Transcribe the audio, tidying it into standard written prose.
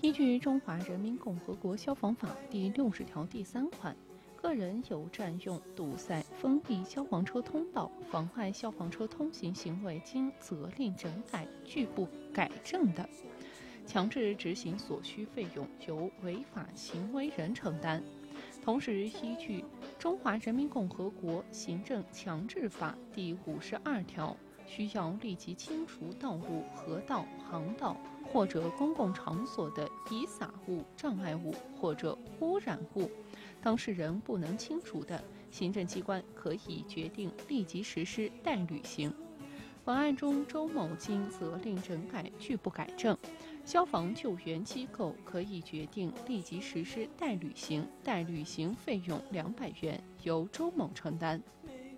依据《中华人民共和国消防法》第60条第3款，个人有占用、堵塞、封闭消防车通道、妨碍消防车通行行为，经责令整改拒不改正的，强制执行所需费用由违法行为人承担。同时，依据《中华人民共和国行政强制法》第52条，需要立即清除道路、河道、航道或者公共场所的遗撒物、障碍物或者污染物，当事人不能清除的，行政机关可以决定立即实施代履行。本案中，周某经责令整改拒不改正，消防救援机构可以决定立即实施代履行，代履行费用200元，由周某承担。